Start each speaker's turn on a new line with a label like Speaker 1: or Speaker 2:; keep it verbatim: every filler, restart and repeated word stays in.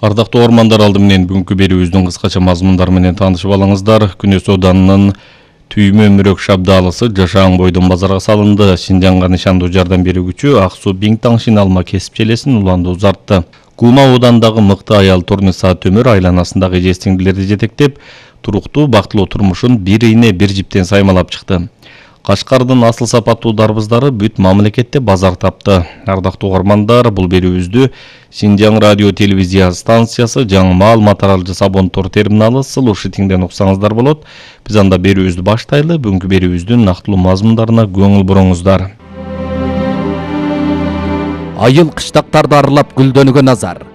Speaker 1: Ардактуу ормандар алды менен бүгүнкү берүүбүздүн кыскача мазмундары менен таанышып алыңыздар. Күнөс Оданынын Түймө Мүрөк шабдалысы жашаан бойдон базарга салынды. Шинжаңга нишандуу жардам берүүчү Ак Суу Биңтаң алма кесип челесин уланды узартты. Кума Оодандагы мыкты аял Турниса Төмөр айланасындагы эже-сиңдилерди жетектеп, туруктуу бактылуу турмушун бир ийне бир жиптен саймалап чыкты. Кашкардын асыл сапаттуу дарбыздары бүт мамлекетте базар тапты. Ардактуу угармандар, бул берүүбүздү Шинжаң радио телевизия станциясы жаңы маалымат таралгычы Сабонтор терминалы Слушатиңден уксаңыздар болот. Биз анда берүүбүздү баштайлы. Бүгүнкү берүүбүздүн нактылуу мазмундарына көңүл буруңуздар.
Speaker 2: Айыл кыштактарды аралап гүлдөнүүгө назар.